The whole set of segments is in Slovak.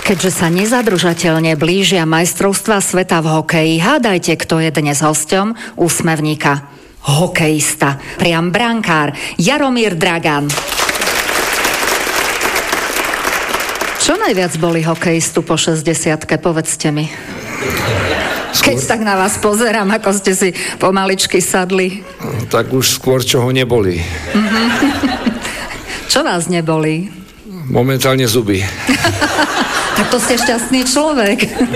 Keďže sa nezadržateľne blížia majstrovstvá sveta v hokeji, hádajte, kto je dnes hosťom úsmevníka. Hokejista, priam brankár, Jaromír Dragan. Čo najviac boli hokejistu po 60-ke, povedzte mi. Keď tak na vás pozerám, ako ste si pomaličky sadli. Tak už skôr, čo ho neboli. Čo vás neboli? Momentálne zuby. Tak to ste šťastný človek.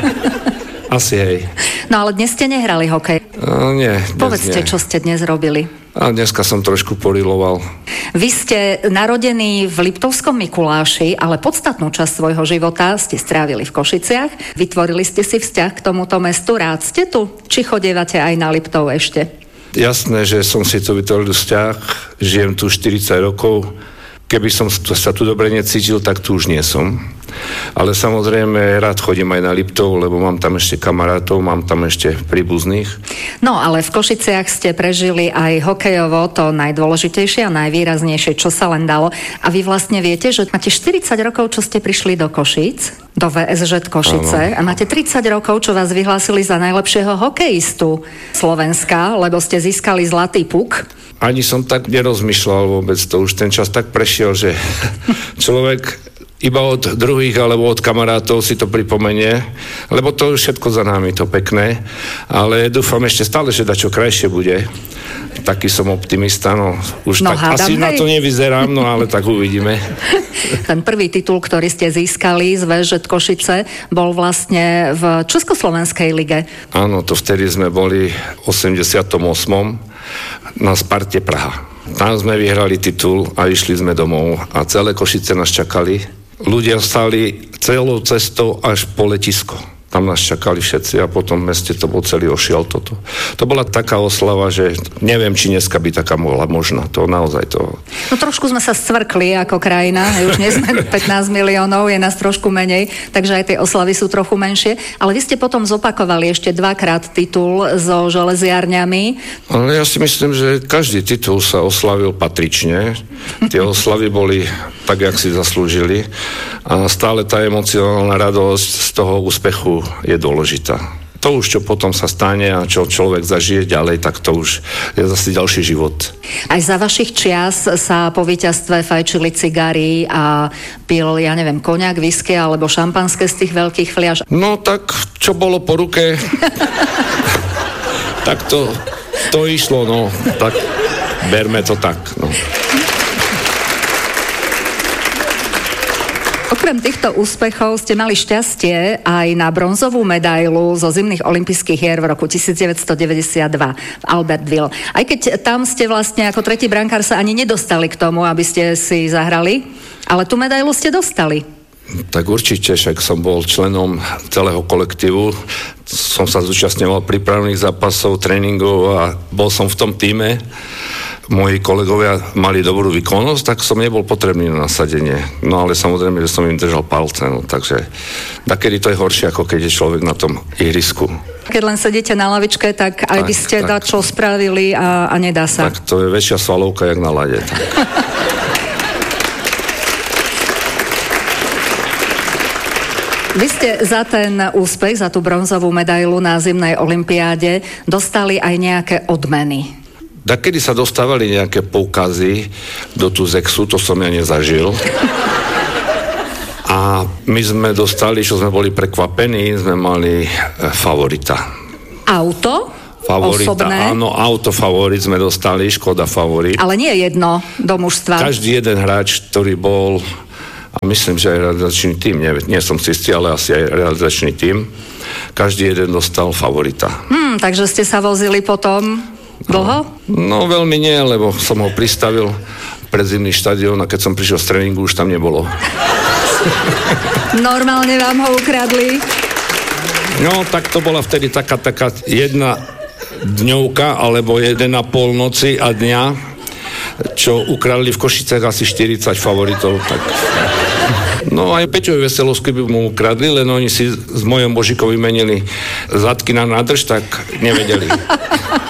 Asi hej. No ale dnes ste nehrali hokej. Nie. Povedzte, čo ste dnes robili. A dneska som trošku poriloval. Vy ste narodení v Liptovskom Mikuláši, ale podstatnú časť svojho života ste strávili v Košiciach. Vytvorili ste si vzťah k tomuto mestu. Rád ste tu? Či chodievate aj na Liptov ešte? Jasné, že som si tu vytvoril vzťah. Žijem tu 40 rokov. Keby som sa tu dobre necítil, tak tu už nie som. Ale samozrejme rád chodím aj na Liptov, lebo mám tam ešte kamarátov, mám tam ešte príbuzných. No ale v Košiciach ste prežili aj hokejovo to najdôležitejšie a najvýraznejšie, čo sa len dalo. A vy vlastne viete, že máte 40 rokov, čo ste prišli do Košíc, do VSŽ Košice. Áno. A máte 30 rokov, čo vás vyhlásili za najlepšieho hokejistu Slovenska, lebo ste získali zlatý puk. Ani som tak nerozmýšľal vôbec, to už ten čas tak prešiel, že človek iba od druhých alebo od kamarátov si to pripomenie, lebo to už všetko za nami, to pekné, ale dúfam ešte stále, že dačo krajšie bude. Taký som optimista, no už no, tak asi na to nevyzerám, no ale tak uvidíme. Ten prvý titul, ktorý ste získali z VŽ Košice, bol vlastne v Československej lige. Áno, to vtedy sme boli v 88. na Sparte Praha. Tam sme vyhrali titul a išli sme domov a celé Košice nás čakali. Ľudia stali celou cestou až po letisko. Tam nás čakali všetci a potom v meste to bol celý ošial toto. To bola taká oslava, že neviem, či dneska by taká bola možná. To naozaj to... No trošku sme sa scvrkli ako krajina, už nie sme 15 miliónov, je nás trošku menej, takže aj tie oslavy sú trochu menšie. Ale vy ste potom zopakovali ešte dvakrát titul so Železiarňami. Ale ja si myslím, že každý titul sa oslavil patrične. Tie oslavy boli tak, jak si zaslúžili. A stále tá emocionálna radosť z toho úspechu je dôležitá. To už, čo potom sa stane a čo človek zažije ďalej, tak to už je zase ďalší život. Aj za vašich čias sa po víťazstve fajčili cigary a pil, ja neviem, koniak, whisky alebo šampanské z tých veľkých fliaž. No tak, čo bolo po ruke, tak to išlo, no. Tak berme to tak, no. Okrem týchto úspechov ste mali šťastie aj na bronzovú medailu zo zimných olympijských hier v roku 1992 v Albertville. Aj keď tam ste vlastne ako tretí brankár sa ani nedostali k tomu, aby ste si zahrali, ale tú medailu ste dostali. Tak určite, však som bol členom celého kolektívu, som sa zúčastňoval prípravných zápasov, tréningov a bol som v tom tíme. Moji kolegovia mali dobrú výkonnosť, tak som nebol potrebný na nasadenie. No ale samozrejme, že som im držal palce, no takže takedy to je horšie, ako keď je človek na tom ihrisku. Keď len sedíte na lavičke, tak aj by ste dačo spravili a nedá sa. Tak to je väčšia svalovka, jak na lade. Vy ste za ten úspech, za tú bronzovú medailu na zimnej olympiáde dostali aj nejaké odmeny. Kedy sa dostávali nejaké poukazy do Tuzexu, to som ja nezažil. A my sme dostali, čo sme boli prekvapení, sme mali favorita. Auto? Favorita, osobné? Áno, auto favorit sme dostali, Škoda favorit. Ale nie jedno do mužstva. Každý jeden hráč, ktorý bol, a myslím, že aj realizačný tím, nie som si istý, ale asi aj realizačný tím, každý jeden dostal favorita. Takže ste sa vozili potom... Dlho? No veľmi nie, lebo som ho pristavil pred zimný štadión a keď som prišiel z tréningu, už tam nebolo. Normálne vám ho ukradli? No, tak to bola vtedy taká jedna dňovka alebo 1,5 noci a dňa, čo ukradli v Košicách asi 40 favoritov, tak... No aj Peťovi Veselovský by mu ukradli, len oni si s mojom Božikom vymenili zadky na nádrž, tak nevedeli.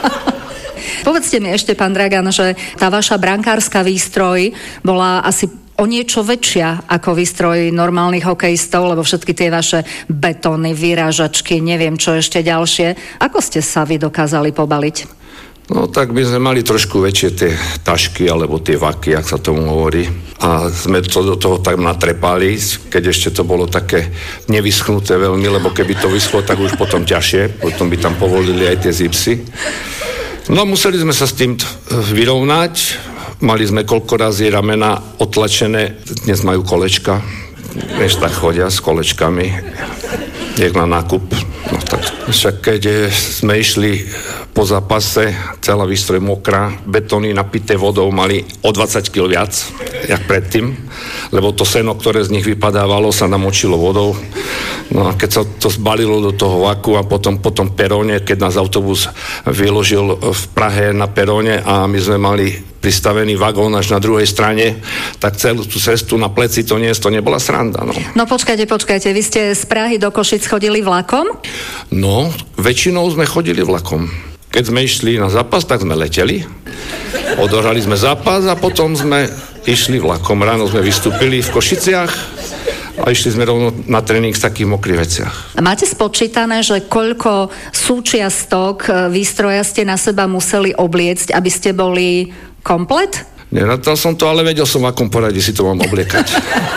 Povedzte mi ešte, pán Dragan, že tá vaša brankárska výstroj bola asi o niečo väčšia ako výstroj normálnych hokejistov, lebo všetky tie vaše betóny, vyrážačky, neviem čo ešte ďalšie. Ako ste sa vy dokázali pobaliť? No tak my sme mali trošku väčšie tie tašky, alebo tie vaky, jak sa tomu hovorí. A sme to do toho tak natrepali, keď ešte to bolo také nevyschnuté veľmi, lebo keby to vyschlo, tak už potom ťažšie, potom by tam povolili aj tie zipsy. No museli sme sa s tým vyrovnať, mali sme koľko razy ramena otlačené, dnes majú kolečka, než tak chodia s kolečkami, jak na nákup. No tak však keď sme išli po zápase, celá výstroj mokrá, betóny napité vodou mali o 20 kg viac, jak predtým, lebo to seno, ktoré z nich vypadávalo, sa namočilo vodou. No a keď sa to zbalilo do toho vaku a potom peróne, keď nás autobus vyložil v Prahe na peróne a my sme mali pristavený vagón až na druhej strane, tak celú tú cestu na pleci to nebola sranda. No počkajte, vy ste z Prahy do Košic chodili vlakom? No, väčšinou sme chodili vlakom. Keď sme išli na zápas, tak sme leteli, odohrali sme zápas a potom sme išli vlakom. Ráno sme vystúpili v Košiciach a išli sme rovno na tréning v takých mokrých veciach. Máte spočítané, že koľko súčiastok výstroja ste na seba museli obliecť, aby ste boli komplet? Nenatal som to, ale vedel som, v akom poradí si to mám obliekať.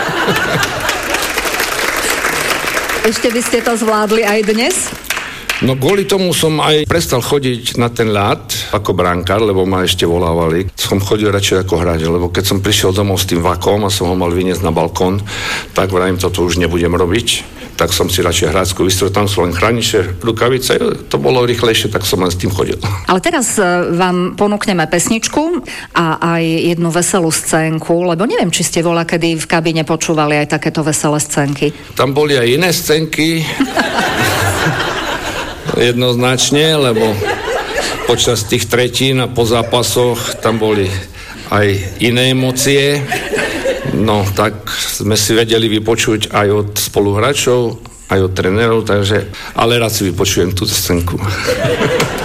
Ešte by ste to zvládli aj dnes? No kvôli tomu som aj prestal chodiť na ten ľad ako brankár, lebo ma ešte volávali. Som chodil radšej ako hráč, lebo keď som prišiel domov s tým vakom a som ho mal vyniesť na balkón, tak vrajím, toto už nebudem robiť. Tak som si radšej hráčku vystrojil, tam sú len chrániče, rukavice, to bolo rýchlejšie, tak som len s tým chodil. Ale teraz vám ponúkneme pesničku a aj jednu veselú scénku, lebo neviem, či ste kedy v kabíne počúvali aj takéto veselé scénky. Tam boli aj iné scénky. Jednoznačne, lebo počas tých tretín a po zápasoch tam boli aj iné emócie. No, tak sme si vedeli vypočuť aj od spoluhráčov, aj od trénerov, takže ale rád si vypočujem túto scénku.